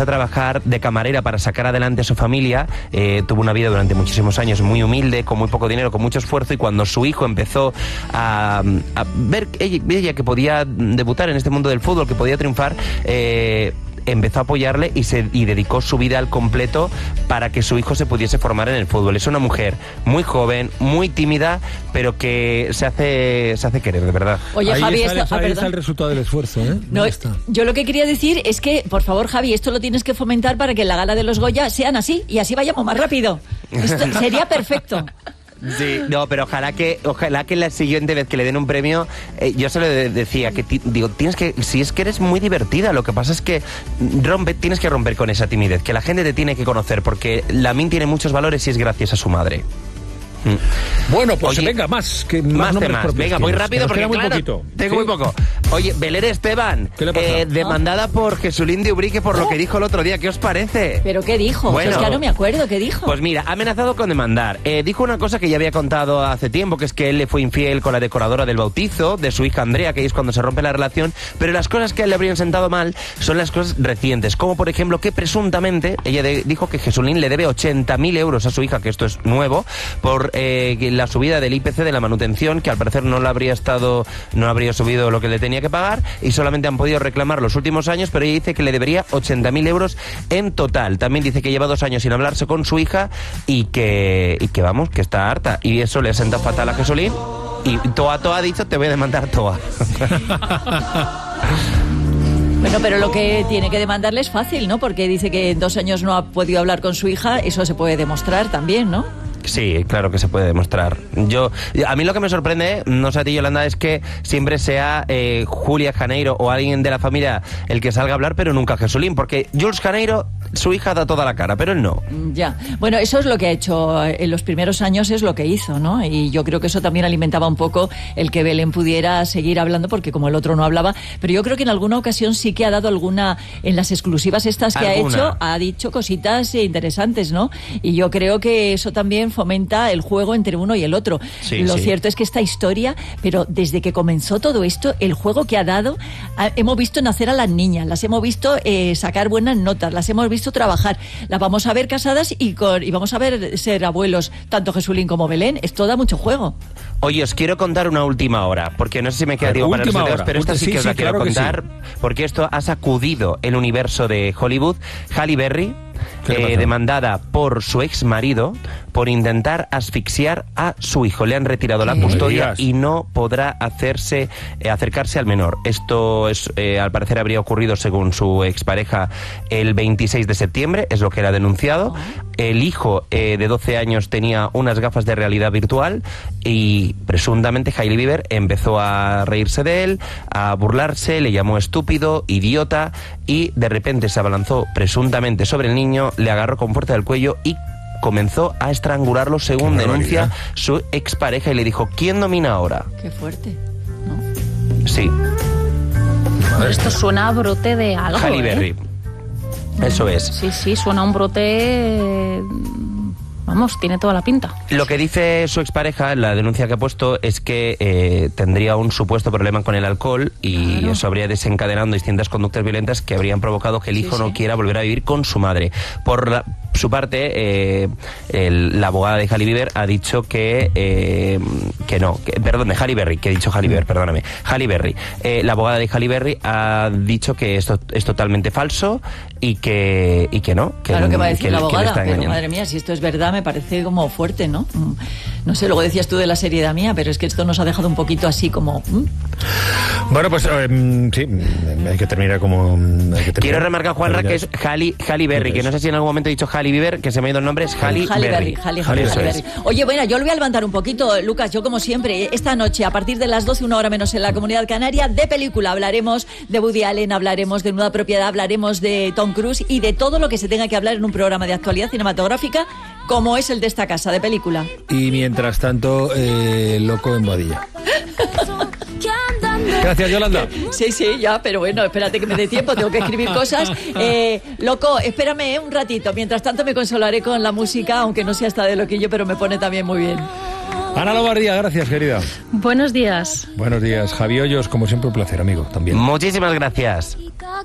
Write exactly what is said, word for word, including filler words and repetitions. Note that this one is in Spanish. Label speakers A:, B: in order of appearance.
A: empezó a trabajar de camarera para sacar adelante a su familia. Eh, tuvo una vida durante muchísimos años muy humilde, con muy poco dinero, con mucho esfuerzo, y cuando su hijo empezó a, a ver ella, ella que podía debutar en este mundo del fútbol, que podía triunfar, eh, empezó a apoyarle y, se, y dedicó su vida al completo para que su hijo se pudiese formar en el fútbol. Es una mujer muy joven, muy tímida, pero que se hace se hace querer, de verdad.
B: Oye,
C: ahí
B: Javi,
C: está,
B: esto,
C: ahí
B: ah,
C: está el resultado del esfuerzo, ¿eh?
B: No, yo lo que quería decir es que, por favor, Javi, esto lo tienes que fomentar para que en la gala de los Goya sean así y así vayamos más rápido. Esto sería perfecto.
A: Sí, no, pero ojalá que ojalá que la siguiente vez que le den un premio, eh, yo se lo de- decía que ti- digo, tienes que, si es que eres muy divertida, lo que pasa es que rompe, tienes que romper con esa timidez, que la gente te tiene que conocer, porque Lamine tiene muchos valores y es gracias a su madre. Mm.
C: Bueno, pues
A: Oye,
C: venga, más. Que más,
A: Más
C: nombres
A: temas.
C: propios
A: Venga, voy
C: tienes,
A: rápido
C: que nos
A: porque
C: queda muy
A: claro,
C: poquito.
A: tengo
C: Sí.
A: muy poco. Oye, Belén Esteban,
C: ¿Qué le pasa?
A: eh, demandada por Jesulín de Ubrique por lo que dijo el otro día. ¿Qué os parece?
B: ¿Pero qué dijo?
A: Bueno.
B: Es que ahora no me acuerdo, ¿qué dijo?
A: Pues mira, ha amenazado con demandar. Eh, dijo una cosa que ya había contado hace tiempo, que es que él le fue infiel con la decoradora del bautizo de su hija Andrea, que es cuando se rompe la relación, pero las cosas que a él le habrían sentado mal son las cosas recientes, como por ejemplo que presuntamente ella de- dijo que Jesulín le debe ochenta mil euros a su hija, que esto es nuevo, por eh, que la subida del I P C de la manutención, que al parecer no le habría estado, no habría subido lo que le tenía que pagar, y solamente han podido reclamar los últimos años, pero ella dice que le debería ochenta mil euros en total. También dice que lleva dos años sin hablarse con su hija y que, y que vamos, que está harta, y eso le sienta fatal a Jesulín, y Toa Toa ha dicho, te voy a demandar Toa.
B: Bueno, pero lo que tiene que demandarle es fácil, ¿no? Porque dice que en dos años no ha podido hablar con su hija, eso se puede demostrar también, ¿no?
A: Sí, claro que se puede demostrar. Yo, a mí lo que me sorprende, no sé a ti, Yolanda, es que siempre sea eh, Julia Janeiro o alguien de la familia el que salga a hablar, pero nunca Jesulín, porque Jules Janeiro, su hija da toda la cara, pero él no.
B: Ya. Bueno, eso es lo que ha hecho en los primeros años, es lo que hizo, ¿no? Y yo creo que eso también alimentaba un poco el que Belén pudiera seguir hablando, porque como el otro no hablaba, pero yo creo que en alguna ocasión sí que ha dado alguna, en las exclusivas estas que
A: ¿Alguna?
B: ha hecho, ha dicho cositas eh, interesantes, ¿no? Y yo creo que eso también fomenta el juego entre uno y el otro.
A: Sí,
B: lo
A: sí.
B: cierto es que esta historia, pero desde que comenzó todo esto, el juego que ha dado, ha- hemos visto nacer a las niñas, las hemos visto eh, sacar buenas notas, las hemos visto trabajar, las vamos a ver casadas y, con, y vamos a ver ser abuelos, tanto Jesulín como Belén. Esto da mucho juego.
A: Oye, os quiero contar una última hora, porque no sé si me queda
C: A ver,
A: tiempo para los
C: última
A: sorteos,
C: hora.
A: pero esta
C: Ulti-
A: sí
C: sí,
A: que os
C: sí,
A: la quiero
C: claro que
A: contar, porque esto ha sacudido el universo de Hollywood. Halle Berry,
C: ¿Qué le
A: eh,
C: pasa?
A: demandada por su ex marido por intentar asfixiar a su hijo. Le han retirado la
B: ¿Qué?
A: custodia
C: No me digas.
A: y no podrá hacerse eh, acercarse al menor. Esto es, eh, al parecer habría ocurrido, según su expareja, el veintiséis de septiembre, es lo que él ha denunciado. El hijo eh, de doce años tenía unas gafas de realidad virtual y presuntamente Hailey Bieber empezó a reírse de él, a burlarse, le llamó estúpido, idiota, y de repente se abalanzó presuntamente sobre el niño, le agarró con fuerza del cuello y comenzó a estrangularlo, según
C: Qué
A: denuncia
C: barbaridad.
A: su expareja, y le dijo, ¿quién domina ahora?
B: Qué fuerte.
A: Sí,
D: Pero esto suena a brote de algo,
A: Halle
D: ¿eh?
A: Berry. Eso es.
D: Sí, sí, suena a un brote... eh, Vamos, tiene toda la pinta.
A: Lo que dice su expareja, la denuncia que ha puesto, es que eh, tendría un supuesto problema con el alcohol y
B: Claro.
A: eso habría desencadenado distintas conductas violentas que habrían provocado que el
B: Sí,
A: hijo
B: sí.
A: no quiera volver a vivir con su madre. Por la- su parte, eh, el- la abogada de Halle Bieber ha dicho que, eh, que no, que, perdón, de Halle Berry, que he dicho Halle Bieber, perdóname, Halle Berry. Eh, la abogada de Halle Berry ha dicho que esto es totalmente falso y que, y que no. Que,
B: Claro que va a decir
A: que-
B: la
A: que le
B: abogada,
A: está
B: pero
A: engañando.
B: madre mía, si esto es verdad me parece como fuerte, ¿no? Mm. No sé, luego decías tú de la seriedad mía, pero es que esto nos ha dejado un poquito así como... mm.
C: Bueno, pues eh, sí, hay que terminar como... hay que terminar.
A: Quiero remarcar, Juanra, que es Halle, Halle Berry, que no sé si en algún momento he dicho Halle Bieber, que se me ha ido el nombre, es Halle,
B: Halle
A: Berry.
B: Berry, Halle,
C: Halle,
B: Halle,
C: eso
B: Halle
C: es.
B: Berry. Oye, bueno, yo lo voy a levantar un poquito, Lucas, yo como siempre, esta noche, a partir de las doce, una hora menos en la Comunidad Canaria, de película. Hablaremos de Woody Allen, hablaremos de Nueva Propiedad, hablaremos de Tom Cruise y de todo lo que se tenga que hablar en un programa de actualidad cinematográfica, como es el de esta casa, de película.
C: Y mientras tanto, eh, loco en Boadilla. Gracias, Yolanda.
B: Sí, sí, ya, pero bueno, espérate que me dé tiempo, tengo que escribir cosas. Eh, loco, espérame eh, un ratito. Mientras tanto me consolaré con la música, aunque no sea hasta de loquillo, pero me pone también muy bien.
C: Ana Lobardía, gracias, querida.
D: Buenos días.
C: Buenos días, Javi Hoyos, como siempre un placer, amigo, también.
A: Muchísimas gracias.